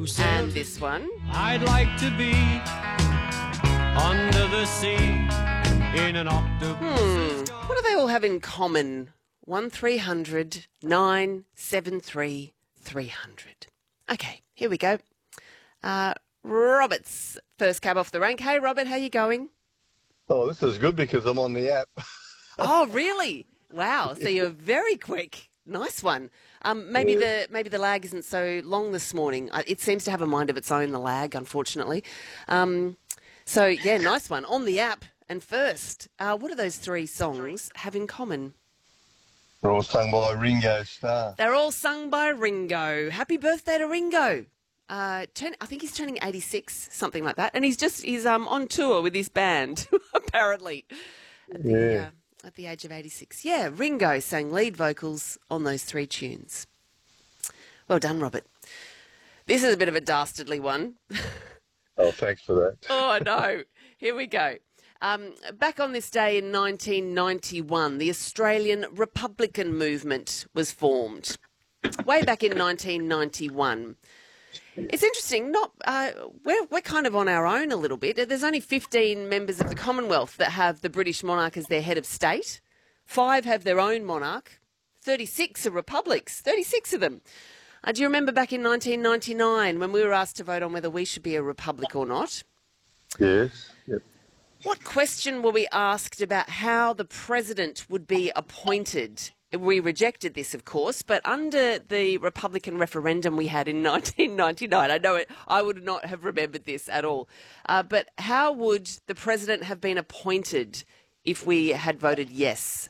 And this one. I'd like to be under the sea in an octopus. What do they all have in common? 1300 973 300. Okay, here we go. Robert's first cab off the rank. Hey, Robert, how you going? Oh, this is good because I'm on the app. Oh, really? Wow. So you're very quick. Nice one. Maybe the lag isn't so long this morning. It seems to have a mind of its own, the lag, unfortunately. So, yeah, nice one. On the app. And first, what do those three songs have in common? They're all sung by Ringo Starr. They're all sung by Ringo. Happy birthday to Ringo. I think he's turning 86, something like that. And he's on tour with his band, apparently, at the age of 86. Yeah, Ringo sang lead vocals on those three tunes. Well done, Robert. This is a bit of a dastardly one. Oh, thanks for that. Oh, I know. Here we go. Back on this day in 1991, the Australian Republican movement was formed. Way back in 1991. It's interesting. We're kind of on our own a little bit. There's only 15 members of the Commonwealth that have the British monarch as their head of state. 5 have their own monarch. 36 are republics. 36 of them. Do you remember back in 1999 when we were asked to vote on whether we should be a republic or not? Yes. Yep. What question were we asked about how the president would be appointed? We rejected this, of course, but under the Republican referendum we had in 1999, I know I would not have remembered this at all, but how would the president have been appointed if we had voted yes?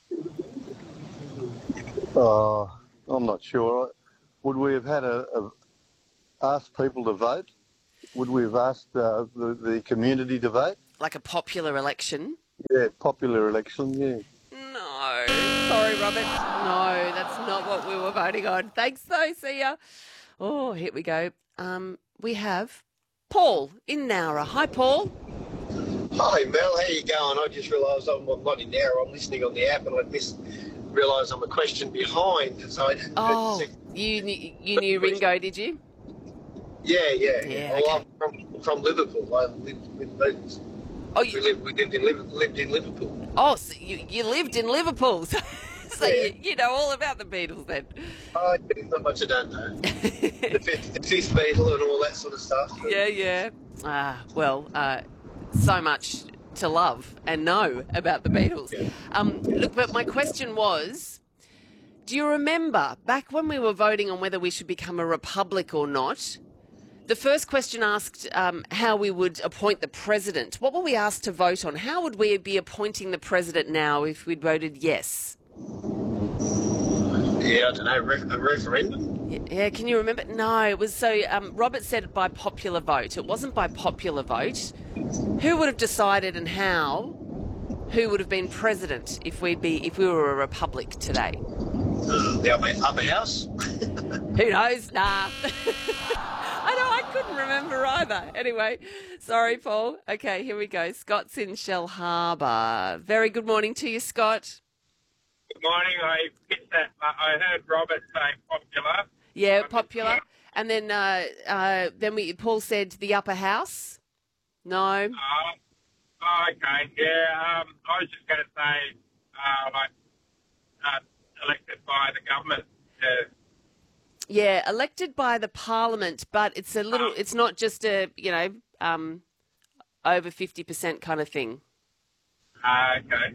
I'm not sure. Would we have had asked people to vote? Would we have asked the community to vote? Like a popular election? Yeah, popular election, yeah. No. Sorry, Robert. No, that's not what we were voting on. Thanks, though. See ya. Oh, here we go. We have Paul in Nowra. Hi, Paul. Hi, Mel. How you going? I just realised I'm not in Nowra. I'm listening on the app, and I realised I'm a question behind. So you knew Ringo, did you? Yeah. Well, Okay. I'm from Liverpool. I lived with those. Oh, we lived in Liverpool. Oh, so you lived in Liverpool, so Yeah. you know all about the Beatles then. Oh, not much I don't know. the fifth Beatle and all that sort of stuff. Yeah. So much to love and know about the Beatles. Yeah. Look, but my question was, do you remember back when we were voting on whether we should become a republic or not? The first question asked how we would appoint the president. What were we asked to vote on? How would we be appointing the president now if we'd voted yes? Yeah, I don't know, a referendum? Yeah, can you remember? No, it was Robert said by popular vote. It wasn't by popular vote. Who would have decided and how? Who would have been president if we were a republic today? The upper house? Who knows? Nah. I know, I couldn't remember either. Anyway, sorry, Paul. Okay, here we go. Scott's in Shell Harbour. Very good morning to you, Scott. Good morning. I missed that. I heard Robert say popular. Yeah, popular. And then Paul said the upper house. No. Okay. Yeah. I was just going to say, elected by the government. Yeah, elected by the parliament, but it's a little. It's not just a over 50% kind of thing. Okay.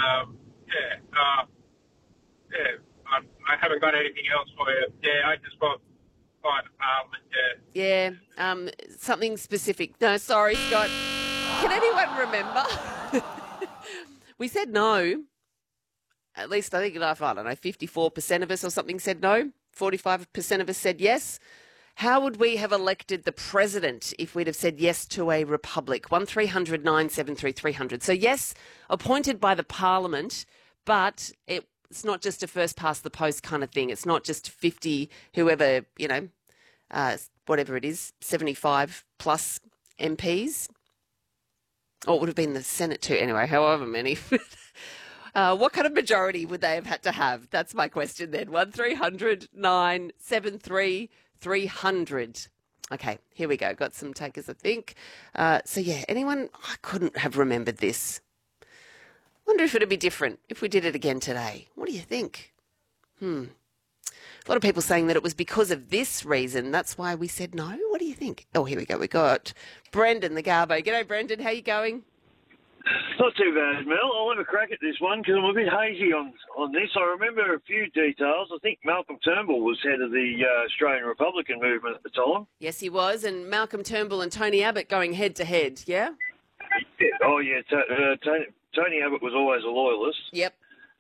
I haven't got anything else for you. Yeah, I just want by the parliament. Yeah. Something specific. No, sorry, Scott. Can anyone remember? We said no. At least I think, I don't know, 54% of us or something said no. 45% of us said yes. How would we have elected the president if we'd have said yes to a republic? 1300 973 300. So yes, appointed by the parliament, but it's not just a first past the post kind of thing. It's not just 50, whoever, whatever it is, 75 plus MPs. Or it would have been the Senate too. Anyway, however many. What kind of majority would they have had to have? That's my question then. 1300 973 300. Okay, here we go. Got some takers, I think. So, yeah, anyone? I couldn't have remembered this. Wonder if it'd be different if we did it again today. What do you think? A lot of people saying that it was because of this reason. That's why we said no. What do you think? Oh, here we go. We got Brendan the Garbo. G'day, Brendan. How you going? Not too bad, Mel. I'll have a crack at this one because I'm a bit hazy on this. I remember a few details. I think Malcolm Turnbull was head of the Australian Republican movement at the time. Yes, he was. And Malcolm Turnbull and Tony Abbott going head to head, yeah? Oh, yeah. Tony Abbott was always a loyalist. Yep.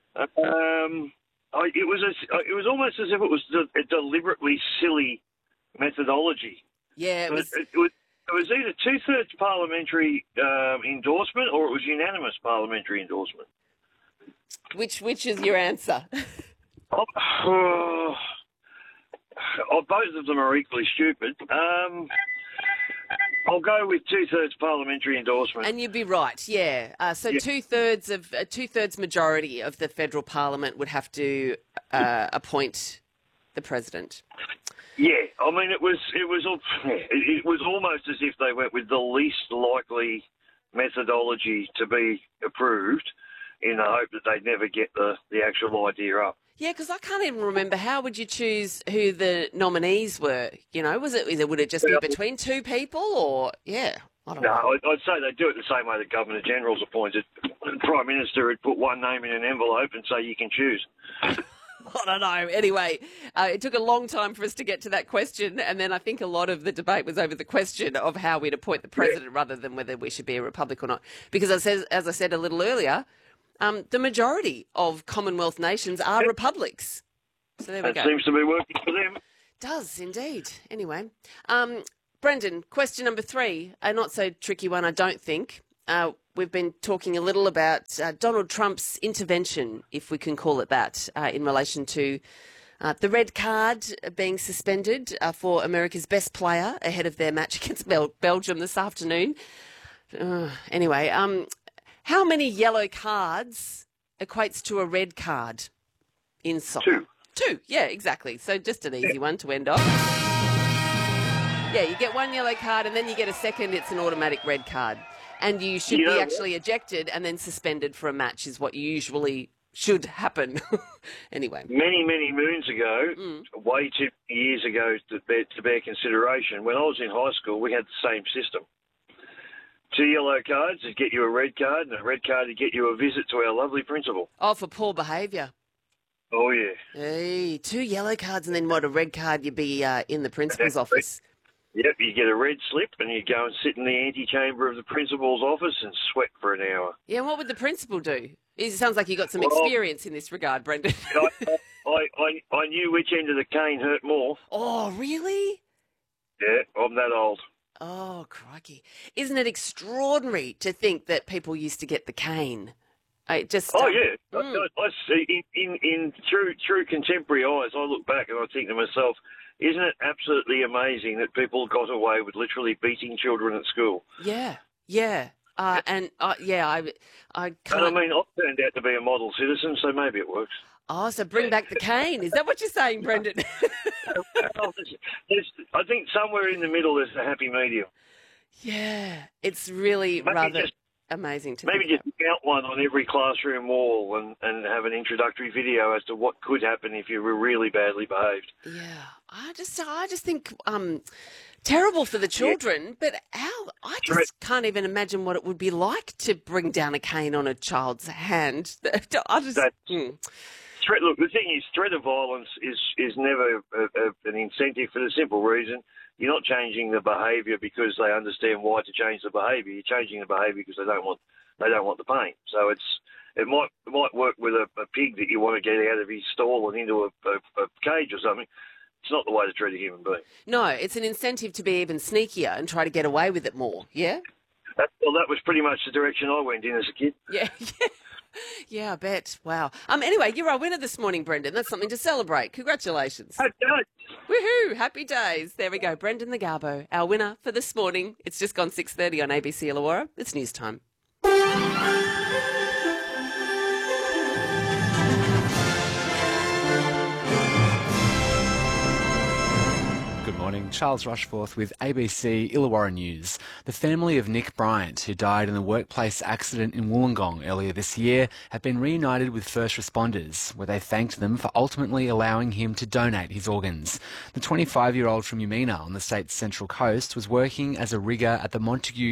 It was almost as if it was a deliberately silly methodology. Yeah, it was. It was either two-thirds parliamentary endorsement or it was unanimous parliamentary endorsement. Which is your answer? Both of them are equally stupid. I'll go with two-thirds parliamentary endorsement. And you'd be right, yeah. So Yeah. two-thirds majority of the federal parliament would have to appoint the president. Yeah, I mean it was almost as if they went with the least likely methodology to be approved, in the hope that they'd never get the actual idea up. Yeah, because I can't even remember. How would you choose who the nominees were? You know, would it just be between two people, or I don't know. No, I'd say they do it the same way the Governor General's appointed. The Prime Minister would put one name in an envelope and say you can choose. I don't know. Anyway, it took a long time for us to get to that question, and then I think a lot of the debate was over the question of how we'd appoint the president rather than whether we should be a republic or not. Because as I said a little earlier, the majority of Commonwealth nations are republics. So there we go. That seems to be working for them. Does indeed. Anyway, Brendan, question number 3, a not so tricky one, I don't think. We've been talking a little about Donald Trump's intervention, if we can call it that, in relation to the red card being suspended for America's best player ahead of their match against Belgium this afternoon. Anyway, how many yellow cards equates to a red card in soccer? 2, yeah, exactly. So just an easy one to end off. Yeah, you get 1 yellow card and then you get a second, it's an automatic red card. And you should be actually ejected and then suspended for a match is what usually should happen. Anyway. Many, many moons ago, way too many years ago to bear consideration, when I was in high school, we had the same system. 2 yellow cards to get you a red card, and a red card to get you a visit to our lovely principal. Oh, for poor behaviour. Oh, yeah. Hey, 2 yellow cards and then what, a red card, you'd be in the principal's office. Yep, you get a red slip and you go and sit in the antechamber of the principal's office and sweat for an hour. Yeah, and what would the principal do? It sounds like you got some experience in this regard, Brendan. I knew which end of the cane hurt more. Oh, really? Yeah, I'm that old. Oh, crikey. Isn't it extraordinary to think that people used to get the cane? I see. In true contemporary eyes, I look back and I think to myself, isn't it absolutely amazing that people got away with literally beating children at school? Yeah. I can't... And I mean, I've turned out to be a model citizen, so maybe it works. Oh, so bring back the cane. Is that what you're saying, Brendan? I think somewhere in the middle there's a happy medium. Yeah, it's really amazing to maybe just mount one on every classroom wall and have an introductory video as to what could happen if you were really badly behaved. Yeah, I just think terrible for the children, but I just can't even imagine what it would be like to bring down a cane on a child's hand. Look, the thing is, threat of violence is never an incentive for the simple reason you're not changing the behaviour because they understand why to change the behaviour. You're changing the behaviour because they don't want the pain. So it might work with a pig that you want to get out of his stall and into a cage or something. It's not the way to treat a human being. No, it's an incentive to be even sneakier and try to get away with it more. Yeah. That was pretty much the direction I went in as a kid. Yeah. Yeah, I bet. Wow. Anyway, you're our winner this morning, Brendan. That's something to celebrate. Congratulations. Woohoo! Happy days. There we go. Brendan the Garbo, our winner for this morning. It's just gone 6:30 on ABC Illawarra. It's news time. Good morning. morning. Charles Rushforth with ABC Illawarra News. The family of Nick Bryant, who died in a workplace accident in Wollongong earlier this year, have been reunited with first responders, where they thanked them for ultimately allowing him to donate his organs. The 25-year-old from Umina on the state's central coast was working as a rigger at the Montague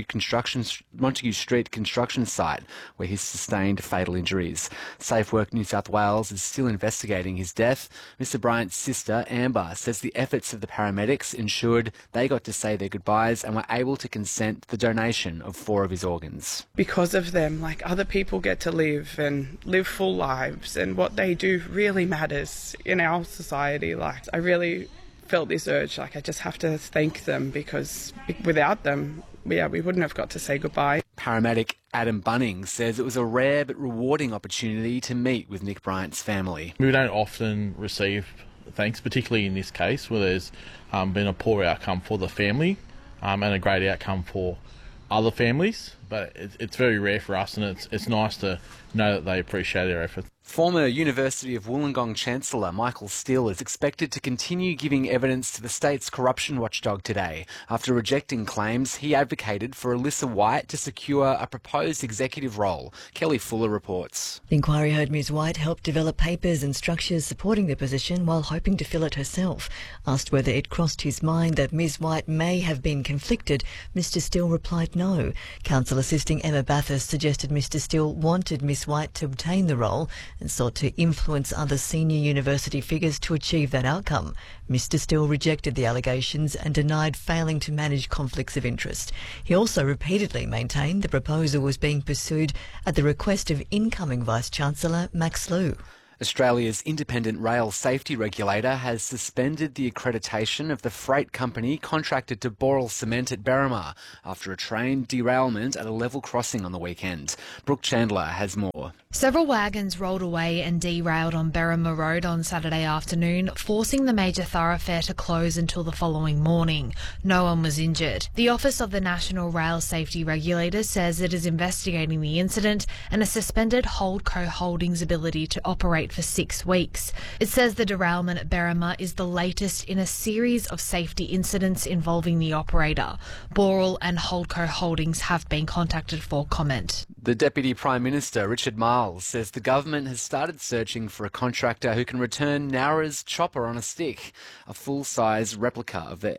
Street construction site, where he sustained fatal injuries. Safe Work New South Wales is still investigating his death. Mr. Bryant's sister, Amber, says the efforts of the paramedics ensured they got to say their goodbyes and were able to consent to the donation of 4 of his organs. Because of them, other people get to live and live full lives, and what they do really matters in our society. I really felt this urge, I just have to thank them, because without them, we wouldn't have got to say goodbye. Paramedic Adam Bunning says it was a rare but rewarding opportunity to meet with Nick Bryant's family. We don't often receive thanks, particularly in this case where there's been a poor outcome for the family and a great outcome for other families, but it's very rare for us, and it's nice to know that they appreciate our efforts. Former University of Wollongong Chancellor Michael Steele is expected to continue giving evidence to the state's corruption watchdog today. After rejecting claims, he advocated for Alyssa White to secure a proposed executive role. Kelly Fuller reports. The inquiry heard Ms White helped develop papers and structures supporting the position while hoping to fill it herself. Asked whether it crossed his mind that Ms White may have been conflicted, Mr Steele replied no. Counsel assisting Emma Bathurst suggested Mr Steele wanted Ms White to obtain the role and sought to influence other senior university figures to achieve that outcome. Mr Steele rejected the allegations and denied failing to manage conflicts of interest. He also repeatedly maintained the proposal was being pursued at the request of incoming Vice-Chancellor Max Liu. Australia's independent rail safety regulator has suspended the accreditation of the freight company contracted to Boral Cement at Berrimah after a train derailment at a level crossing on the weekend. Brooke Chandler has more. Several wagons rolled away and derailed on Berrimah Road on Saturday afternoon, forcing the major thoroughfare to close until the following morning. No one was injured. The Office of the National Rail Safety Regulator says it is investigating the incident and has suspended Holdco Holdings' ability to operate for 6 weeks. It says the derailment at Berrimah is the latest in a series of safety incidents involving the operator. Boral and Holdco Holdings have been contacted for comment. The Deputy Prime Minister, Richard Marles, says the government has started searching for a contractor who can return Nowra's chopper on a stick. A full-size replica of the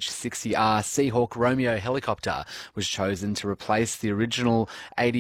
MH-60R Seahawk Romeo helicopter was chosen to replace the original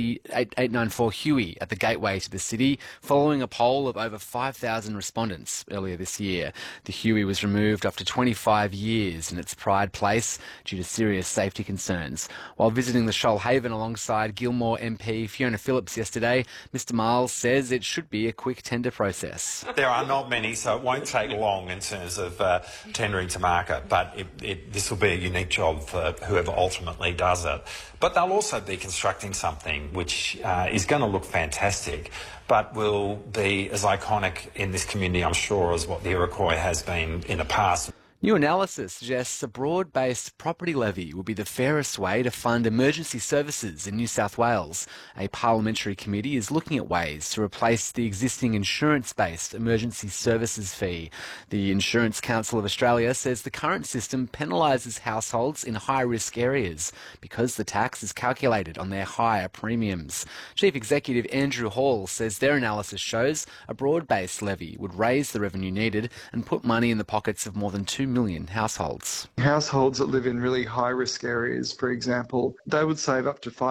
894 Huey at the gateway to the city, following a poll of over 5,000 respondents earlier this year. The Huey was removed after 25 years in its pride place due to serious safety concerns. While visiting the Shoalhaven alongside Gilmore MP Fiona Phillips yesterday, Mr Marles says it should be a quick tender process. There are not many, so it won't take long in terms of tendering to market, but this will be a unique job for whoever ultimately does it. But they'll also be constructing something which is going to look fantastic, but will be as iconic in this community, I'm sure, as what the Iroquois has been in the past. New analysis suggests a broad-based property levy will be the fairest way to fund emergency services in New South Wales. A parliamentary committee is looking at ways to replace the existing insurance-based emergency services fee. The Insurance Council of Australia says the current system penalises households in high-risk areas because the tax is calculated on their higher premiums. Chief Executive Andrew Hall says their analysis shows a broad-based levy would raise the revenue needed and put money in the pockets of more than 2 million households. Households that live in really high-risk areas, for example, they would save up to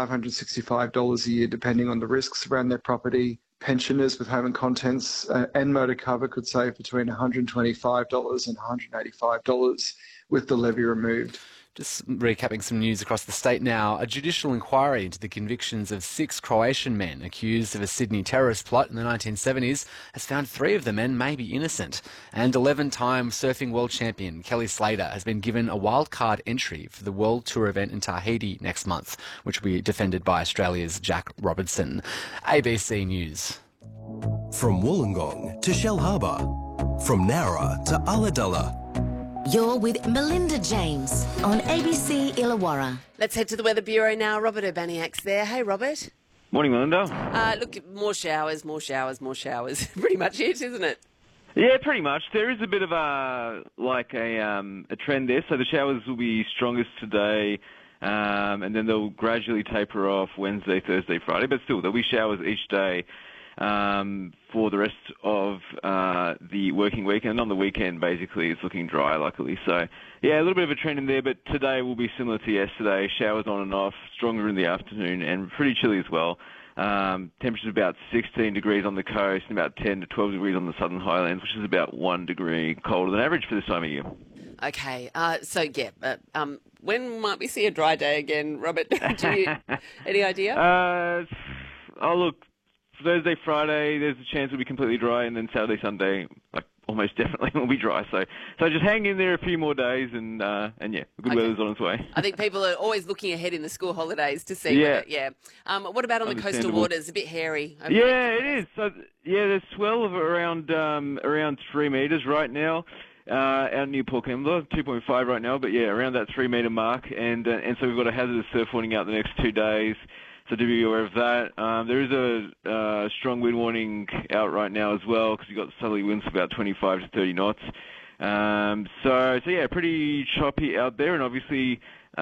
$565 a year depending on the risks around their property. Pensioners with home and contents and motor cover could save between $125 and $185 with the levy removed. Just recapping some news across the state now. A judicial inquiry into the convictions of 6 Croatian men accused of a Sydney terrorist plot in the 1970s has found 3 of the men may be innocent. And 11-time surfing world champion Kelly Slater has been given a wildcard entry for the World Tour event in Tahiti next month, which will be defended by Australia's Jack Robertson. ABC News. From Wollongong to Shellharbour, from Nowra to Ulladulla. You're with Melinda James on ABC Illawarra. Let's head to the Weather Bureau now. Robert Urbaniak's there. Hey, Robert. Morning, Melinda. Look, more showers. Pretty much it, isn't it? Yeah, pretty much. There is a bit of a trend there. So the showers will be strongest today, and then they'll gradually taper off Wednesday, Thursday, Friday. But still, there'll be showers each day for the rest of the working week. And on the weekend, basically, it's looking dry, luckily. So, yeah, a little bit of a trend in there. But today will be similar to yesterday. Showers on and off, stronger in the afternoon, and pretty chilly as well. Temperatures about 16 degrees on the coast and about 10 to 12 degrees on the southern highlands, which is about 1 degree colder than average for this time of year. Okay, when might we see a dry day again, Robert? Any idea? Look, Thursday, Friday, there's a chance it'll be completely dry, and then Saturday, Sunday, almost definitely will be dry. So just hang in there a few more days, and yeah, good weather's on its way. I think people are always looking ahead in the school holidays to see. Yeah. What about on the coastal waters? A bit hairy. Yeah, it is. So there's swell of around 3 metres right now. Out near Port Kembla, 2.5 right now, but yeah, around that 3 metre mark, and so we've got a hazardous surf warning out the next 2 days. So do be aware of that. There is a strong wind warning out right now as well, because you've got southerly winds of about 25 to 30 knots. So yeah, pretty choppy out there, and obviously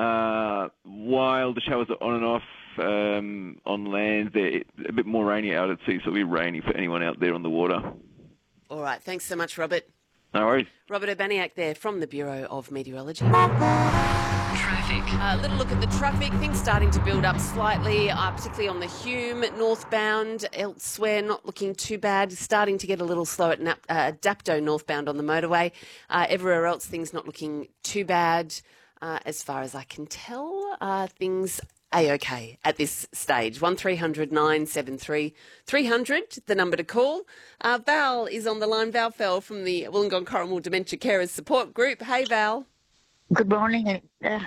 while the showers are on and off on land, they're a bit more rainy out at sea, so it'll be rainy for anyone out there on the water. All right, thanks so much, Robert. No worries. Robert Urbaniak there from the Bureau of Meteorology. Traffic. A little look at the traffic. Things starting to build up slightly, particularly on the Hume northbound. Elsewhere, not looking too bad. Starting to get a little slow at Dapto northbound on the motorway. Everywhere else, things not looking too bad. As far as I can tell, things A-OK at this stage. 1300 973 300, the number to call. Val is on the line. Val Fell from the Wollongong Corrimal Dementia Carers Support Group. Hey, Val. Good morning.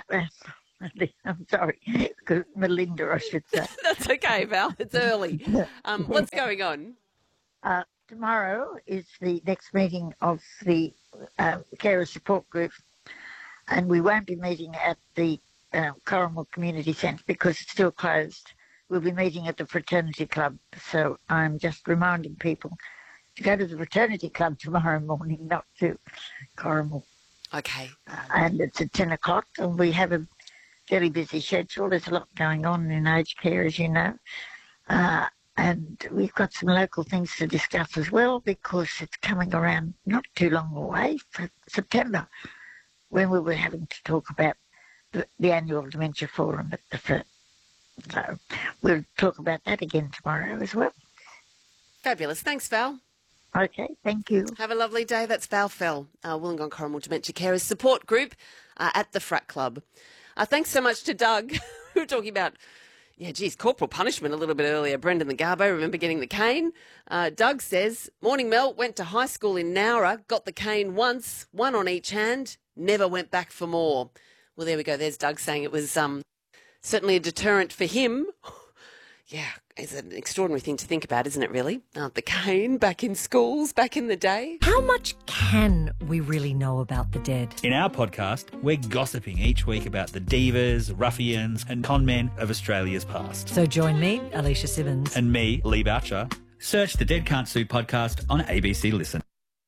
I'm sorry, Melinda, I should say. That's okay, Val. It's early. What's going on? Tomorrow is the next meeting of the Carers Support Group, and we won't be meeting at the Corrimal Community Centre because it's still closed. We'll be meeting at the Fraternity Club, so I'm just reminding people to go to the Fraternity Club tomorrow morning, not to Corrimal. Okay. And it's at 10 o'clock, and we have a fairly busy schedule. There's a lot going on in aged care, as you know. And we've got some local things to discuss as well, because it's coming around not too long away, for September, when we were having to talk about the annual Dementia Forum at the FIRT. So we'll talk about that again tomorrow as well. Fabulous. Thanks, Val. Okay, thank you. Have a lovely day. That's Val Fell, Wollongong Corrimal Dementia Carers Support Group at the Frat Club. Thanks so much to Doug. We were talking about, corporal punishment a little bit earlier. Brendan the Garbo, remember getting the cane? Doug says, morning Mel, went to high school in Nowra, got the cane once, one on each hand, never went back for more. Well, there we go. There's Doug saying it was certainly a deterrent for him. Yeah, it's an extraordinary thing to think about, isn't it, really? The cane back in schools, back in the day. How much can we really know about the dead? In our podcast, we're gossiping each week about the divas, ruffians and con men of Australia's past. So join me, Alicia Simmons. And me, Lee Boucher. Search the Dead Can't Sue podcast on ABC Listen.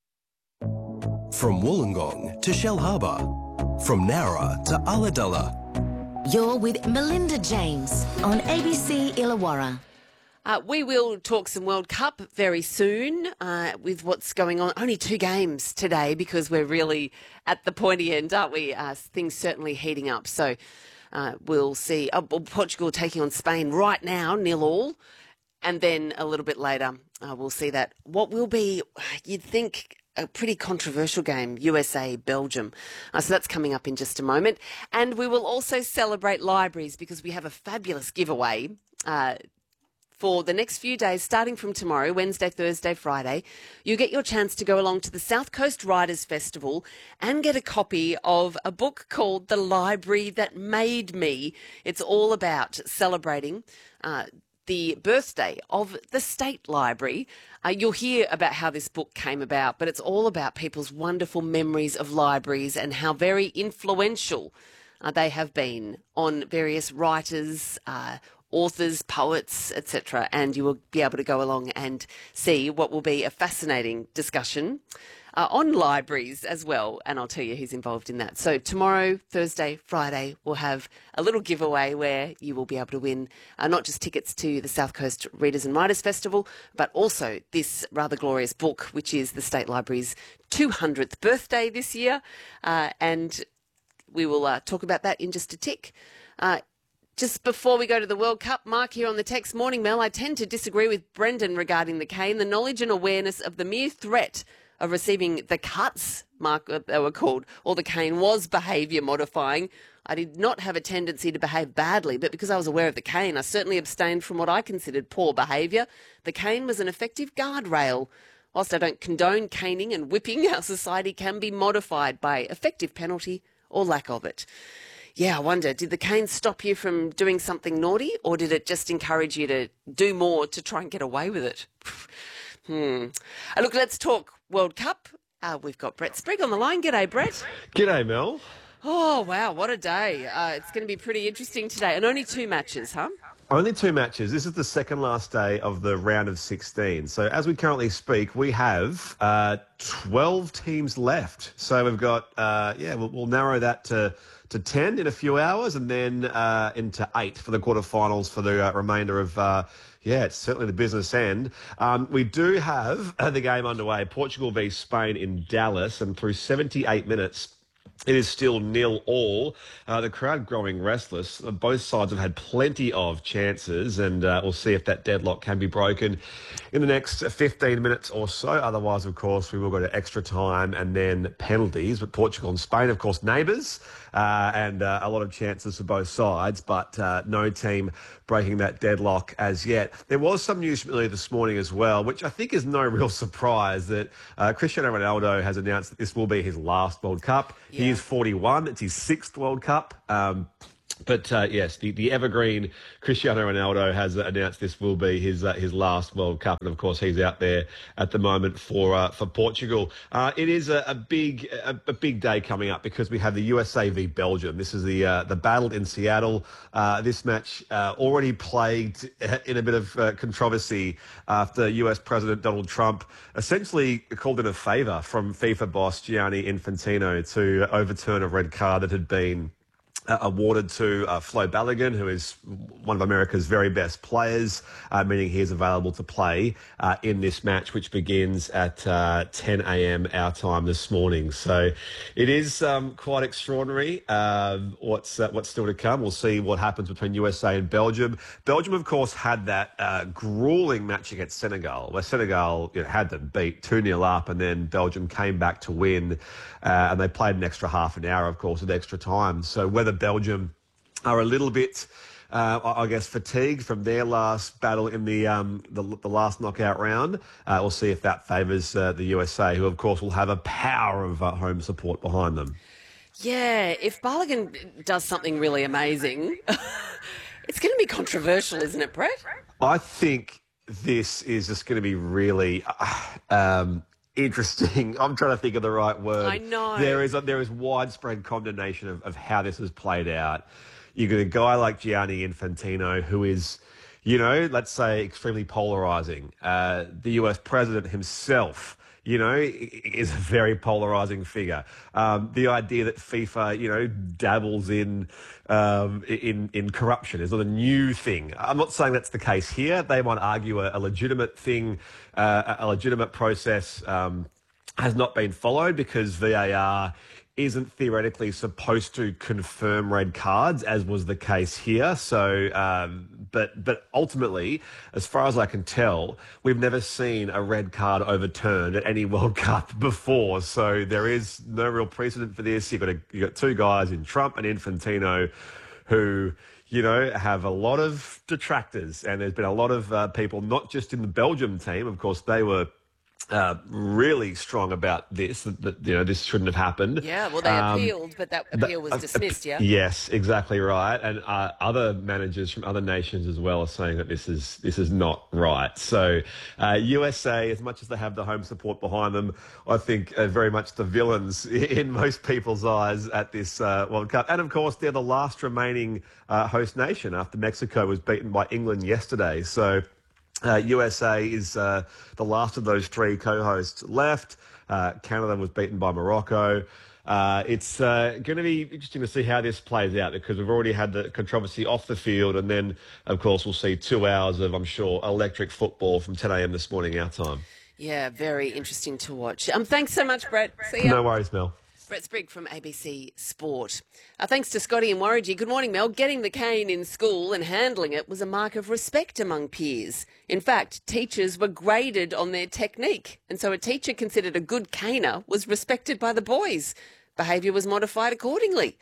From Wollongong to Shellharbour, from Nowra to Ulladulla. You're with Melinda James on ABC Illawarra. We will talk some World Cup very soon with what's going on. Only 2 games today because we're really at the pointy end, aren't we? Things certainly heating up. So we'll see. Portugal taking on Spain right now, 0-0. And then a little bit later, we'll see that. What will be, you'd think, a pretty controversial game, USA-Belgium. So that's coming up in just a moment. And we will also celebrate libraries because we have a fabulous giveaway for the next few days, starting from tomorrow, Wednesday, Thursday, Friday. You get your chance to go along to the South Coast Writers Festival and get a copy of a book called The Library That Made Me. It's all about celebrating the birthday of the State Library. You'll hear about how this book came about, but it's all about people's wonderful memories of libraries and how very influential they have been on various writers, authors, poets, etc. And you will be able to go along and see what will be a fascinating discussion on libraries as well, and I'll tell you who's involved in that. So tomorrow, Thursday, Friday, we'll have a little giveaway where you will be able to win not just tickets to the South Coast Readers and Writers Festival, but also this rather glorious book, which is the State Library's 200th birthday this year, and we will talk about that in just a tick. Just before we go to the World Cup, Mark here on the text. Morning, Mel. I tend to disagree with Brendan regarding the cane. The knowledge and awareness of the mere threat of receiving the cuts, Mark, they were called, or the cane was behaviour modifying. I did not have a tendency to behave badly, but because I was aware of the cane, I certainly abstained from what I considered poor behaviour. The cane was an effective guardrail. Whilst I don't condone caning and whipping, our society can be modified by effective penalty or lack of it. Yeah, I wonder, did the cane stop you from doing something naughty, or did it just encourage you to do more to try and get away with it? Look, let's talk World Cup. We've got Brett Sprigg on the line. G'day, Brett. G'day, Mel. Oh, wow, what a day. It's going to be pretty interesting today. And only 2 matches, huh? Only 2 matches. This is the second last day of the round of 16. So as we currently speak, we have 12 teams left. So we've got, we'll narrow that to 10 in a few hours, and then into 8 for the quarterfinals for the remainder of, it's certainly the business end. We do have the game underway, Portugal v Spain in Dallas, and through 78 minutes, it is still 0-0. The crowd growing restless. Both sides have had plenty of chances, and we'll see if that deadlock can be broken in the next 15 minutes or so. Otherwise, of course, we will go to extra time and then penalties. But Portugal and Spain, of course, neighbours, and a lot of chances for both sides, but no team breaking that deadlock as yet. There was some news earlier this morning as well, which I think is no real surprise, that Cristiano Ronaldo has announced that this will be his last World Cup. Yeah. He is 41. It's his 6th World Cup. But yes, the evergreen Cristiano Ronaldo has announced this will be his last World Cup, and of course he's out there at the moment for Portugal. It is a big day coming up because we have the USA v Belgium. This is the battle in Seattle. This match already plagued in a bit of controversy after US President Donald Trump essentially called in a favour from FIFA boss Gianni Infantino to overturn a red card that had been awarded to Flo Balogun, who is one of America's very best players, meaning he is available to play in this match, which begins at 10 a.m. our time this morning. So it is quite extraordinary what's still to come. We'll see what happens between USA and Belgium. Belgium, of course, had that grueling match against Senegal, where Senegal had them beat 2-0 up, and then Belgium came back to win, and they played an extra half an hour, of course, at extra time. So whether Belgium are a little bit, I guess, fatigued from their last battle in the last knockout round, we'll see if that favours the USA, who, of course, will have a power of home support behind them. Yeah, if Balogun does something really amazing, it's going to be controversial, isn't it, Brett? I think this is just going to be really interesting. I'm trying to think of the right word. I know. There is widespread condemnation of how this has played out. You've got a guy like Gianni Infantino, who is, let's say, extremely polarising. The US president himself, is a very polarising figure. The idea that FIFA, dabbles in corruption is not a new thing. I'm not saying that's the case here. They might argue a legitimate thing, a legitimate process has not been followed because VAR isn't theoretically supposed to confirm red cards, as was the case here. So, but ultimately, as far as I can tell, we've never seen a red card overturned at any World Cup before. So there is no real precedent for this. You've got 2 guys in Trump and Infantino who, have a lot of detractors. And there's been a lot of people, not just in the Belgium team. Of course, they were really strong about this, that this shouldn't have happened. Yeah, well, they appealed, but that appeal was dismissed, yeah? Yes, exactly right. And other managers from other nations as well are saying that this is not right. So USA, as much as they have the home support behind them, I think are very much the villains in most people's eyes at this World Cup. And, of course, they're the last remaining host nation after Mexico was beaten by England yesterday. So USA is the last of those three co-hosts left. Canada was beaten by Morocco. It's going to be interesting to see how this plays out because we've already had the controversy off the field, and then, of course, we'll see 2 hours of, I'm sure, electric football from 10 a.m. this morning, our time. Yeah, very interesting to watch. Thanks so much, Brett. See ya. No worries, Mel. Brett Sprigg from ABC Sport. Thanks to Scotty and Warrigy. Good morning, Mel. Getting the cane in school and handling it was a mark of respect among peers. In fact, teachers were graded on their technique, and so a teacher considered a good caner was respected by the boys. Behaviour was modified accordingly.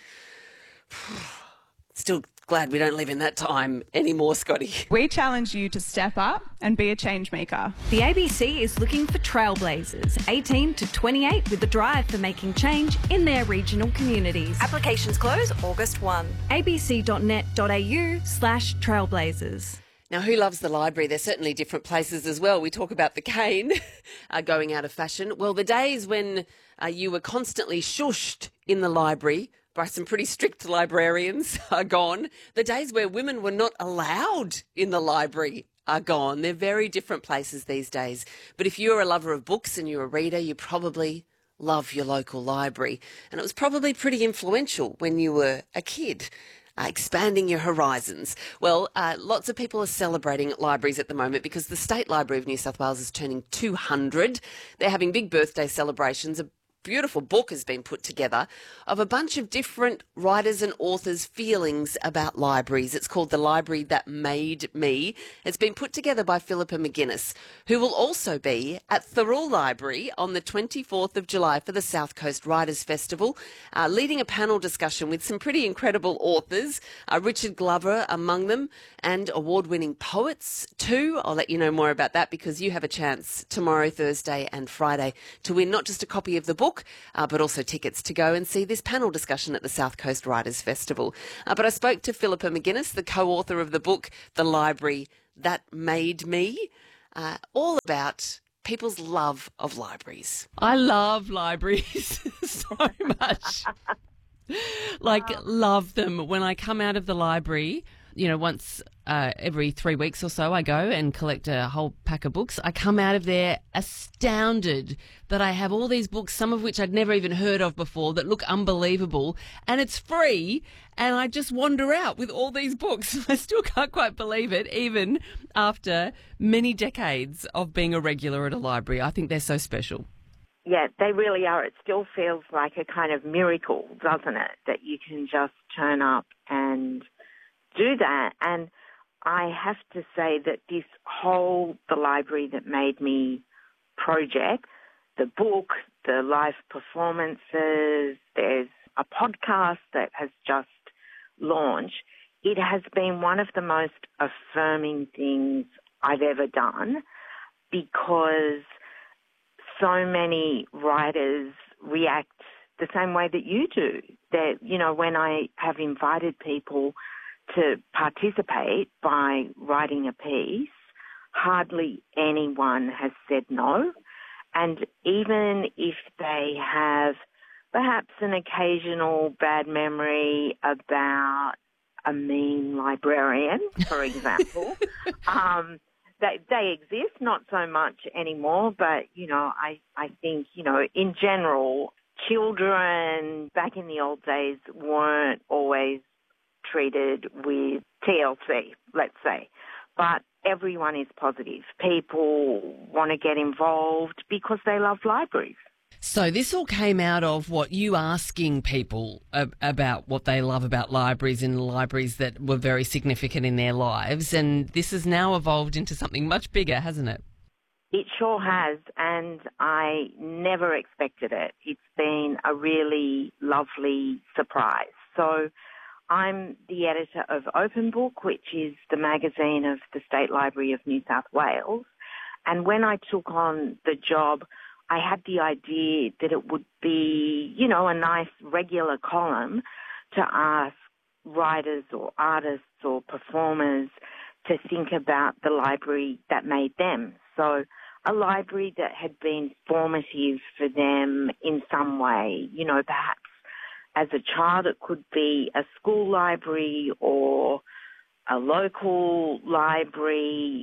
Still glad we don't live in that time anymore, Scotty. We challenge you to step up and be a change maker. The ABC is looking for trailblazers, 18 to 28, with a drive for making change in their regional communities. Applications close August 1. abc.net.au/trailblazers. Now, who loves the library? There's certainly different places as well. We talk about the cane going out of fashion. Well, the days when you were constantly shushed in the library by some pretty strict librarians are gone. The days where women were not allowed in the library are gone. They're very different places these days. But if you're a lover of books and you're a reader, you probably love your local library. And it was probably pretty influential when you were a kid. Expanding your horizons. Well, lots of people are celebrating libraries at the moment because the State Library of New South Wales is turning 200. They're having big birthday celebrations. A beautiful book has been put together of a bunch of different writers and authors' feelings about libraries. It's called The Library That Made Me. It's been put together by Philippa McGuinness, who will also be at Thirroul Library on the 24th of July for the South Coast Writers' Festival, leading a panel discussion with some pretty incredible authors, Richard Glover among them, and award-winning poets too. I'll let you know more about that because you have a chance tomorrow, Thursday and Friday to win not just a copy of the book, but also tickets to go and see this panel discussion at the South Coast Writers' Festival. But I spoke to Philippa McGuinness, the co-author of the book, The Library That Made Me, all about people's love of libraries. I love libraries so much. Love them. When I come out of the library, once every 3 weeks or so I go and collect a whole pack of books. I come out of there astounded that I have all these books, some of which I'd never even heard of before, that look unbelievable, and it's free, and I just wander out with all these books. I still can't quite believe it, even after many decades of being a regular at a library. I think they're so special. Yeah, they really are. It still feels like a kind of miracle, doesn't it, that you can just turn up and do that. And I have to say that this whole The Library That Made Me project, the book, the live performances, there's a podcast that has just launched. It has been one of the most affirming things I've ever done because so many writers react the same way that you do. That, when I have invited people to participate by writing a piece, hardly anyone has said no. And even if they have perhaps an occasional bad memory about a mean librarian, for example, they exist, not so much anymore, but, I think, in general, children back in the old days weren't always treated with TLC, let's say. But everyone is positive. People want to get involved because they love libraries. So this all came out of what you asking people about what they love about libraries and libraries that were very significant in their lives. And this has now evolved into something much bigger, hasn't it? It sure has, and I never expected it. It's been a really lovely surprise. So I'm the editor of Open Book, which is the magazine of the State Library of New South Wales. And when I took on the job, I had the idea that it would be, a nice regular column to ask writers or artists or performers to think about the library that made them. So a library that had been formative for them in some way, perhaps as a child it could be a school library or a local library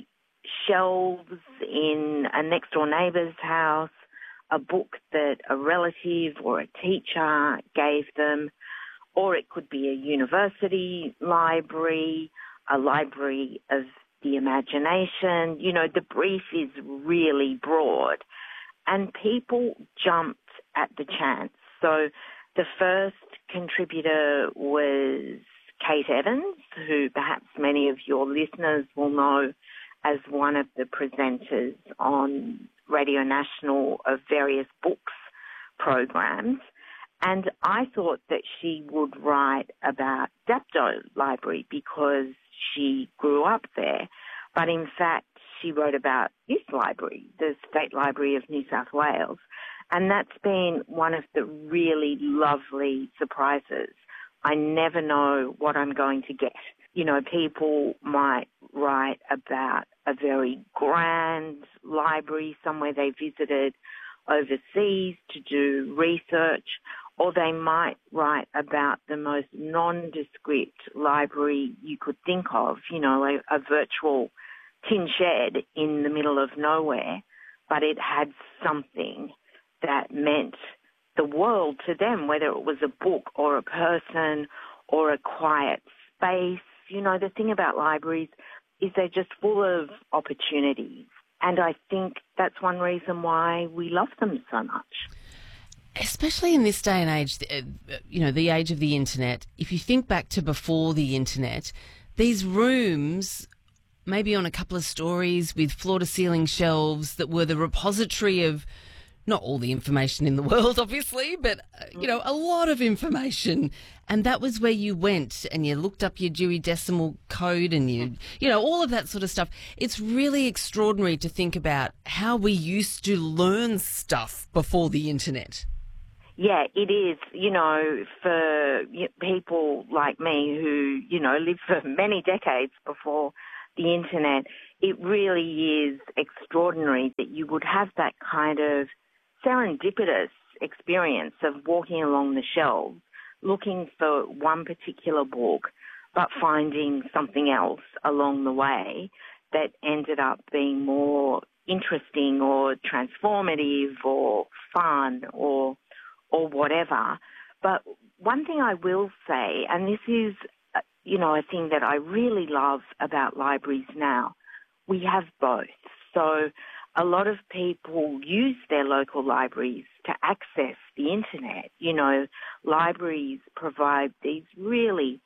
shelves in a next-door neighbour's house, a book that a relative or a teacher gave them, or it could be a university library, a library of the imagination. You know, the brief is really broad. And people jumped at the chance. So the first contributor was Kate Evans, who perhaps many of your listeners will know as one of the presenters on Radio National of various books programs. And I thought that she would write about Dapto Library because she grew up there. But in fact, she wrote about this library, the State Library of New South Wales. And that's been one of the really lovely surprises. I never know what I'm going to get. You know, people might write about a very grand library somewhere they visited overseas to do research, or they might write about the most nondescript library you could think of, you know, a virtual tin shed in the middle of nowhere, but it had something that meant the world to them, whether it was a book or a person or a quiet space. You know, the thing about libraries is they're just full of opportunities. And I think that's one reason why we love them so much. Especially in this day and age, you know, the age of the internet. If you think back to before the internet, these rooms, maybe on a couple of stories with floor-to-ceiling shelves that were the repository of not all the information in the world, obviously, but, you know, a lot of information. And that was where you went and you looked up your Dewey Decimal Code and you know, all of that sort of stuff. It's really extraordinary to think about how we used to learn stuff before the internet. Yeah, it is. You know, for people like me who, you know, lived for many decades before the internet, it really is extraordinary that you would have that kind of serendipitous experience of walking along the shelves, looking for one particular book, but finding something else along the way that ended up being more interesting or transformative or fun or whatever. But one thing I will say, and this is, you know, a thing that I really love about libraries now, we have both. So a lot of people use their local libraries to access the internet. You know, libraries provide these really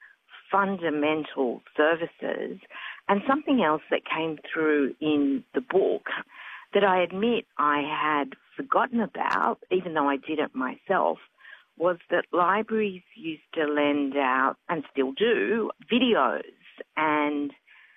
fundamental services. And something else that came through in the book that I admit I had forgotten about, even though I did it myself, was that libraries used to lend out, and still do, videos and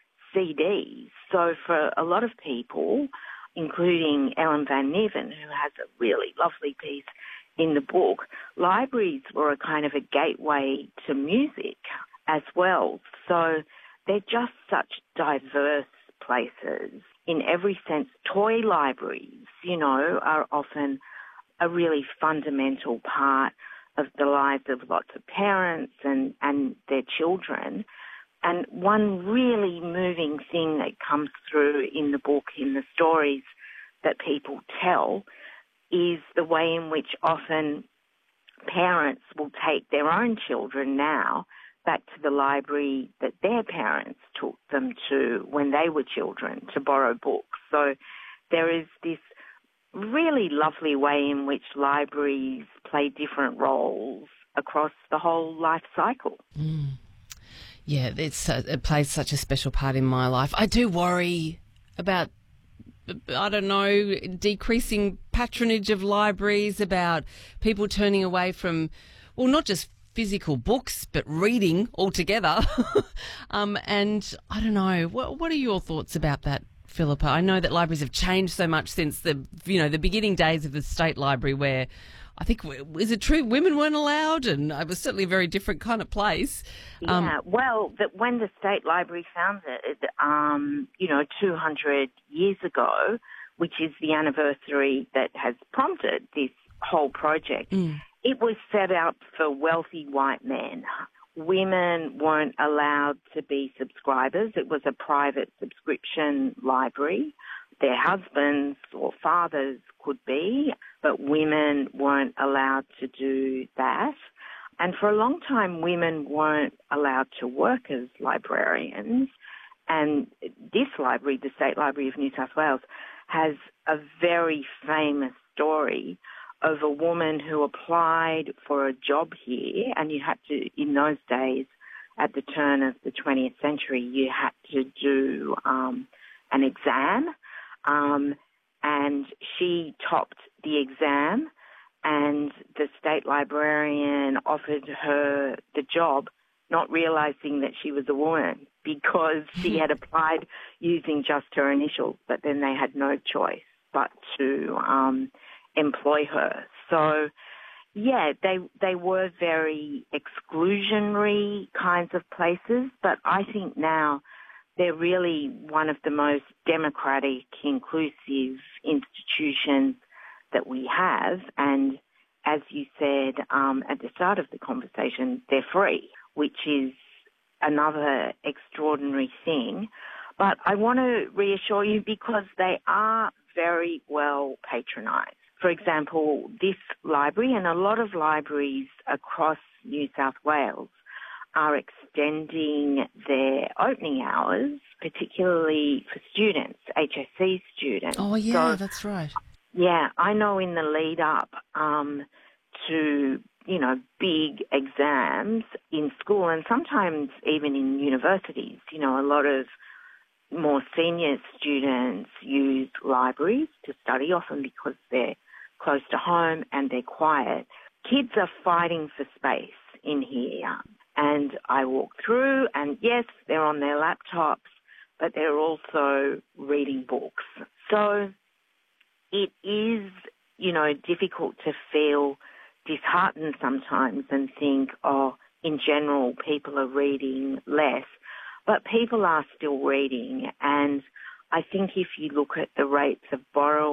CDs. So for a lot of people, including Ellen Van Niven, who has a really lovely piece in the book, libraries were a kind of a gateway to music as well. So they're just such diverse places. In every sense, toy libraries, you know, are often a really fundamental part of the lives of lots of parents and their children. And one really moving thing that comes through in the book, in the stories that people tell, is the way in which often parents will take their own children now back to the library that their parents took them to when they were children to borrow books. So there is this really lovely way in which libraries play different roles across the whole life cycle. Mm. Yeah, it plays such a special part in my life. I do worry about, I don't know, decreasing patronage of libraries, about people turning away from, well, not just physical books, but reading altogether. And I don't know, what are your thoughts about that, Philippa? I know that libraries have changed so much since the beginning days of the State Library, where I think, is it true, women weren't allowed? And it was certainly a very different kind of place. Yeah, well, when the State Library founded, 200 years ago, which is the anniversary that has prompted this whole project, it was set up for wealthy white men women weren't allowed to be subscribers. It was a private subscription library. Their husbands or fathers could be, but women weren't allowed to do that. And for a long time, women weren't allowed to work as librarians. And this library, the State Library of New South Wales, has a very famous story of a woman who applied for a job here, and you had to, in those days, at the turn of the 20th century, you had to do an exam, and she topped the exam, and the state librarian offered her the job, not realising that she was a woman because she had applied using just her initials, but then they had no choice but to employ her. So, yeah, they were very exclusionary kinds of places, but I think now they're really one of the most democratic, inclusive institutions that we have. And as you said at the start of the conversation, they're free, which is another extraordinary thing. But I want to reassure you because they are very well patronised. For example, this library and a lot of libraries across New South Wales are extending their opening hours, particularly for students, HSC students. Oh, yeah, that's right. Yeah, I know in the lead up to, big exams in school and sometimes even in universities, a lot of more senior students use libraries to study, often because they're close to home and they're quiet. Kids are fighting for space in here. And I walk through and yes, they're on their laptops, but they're also reading books. So it is, difficult to feel disheartened sometimes and think, in general, people are reading less. But people are still reading. And I think if you look at the rates of borrowing,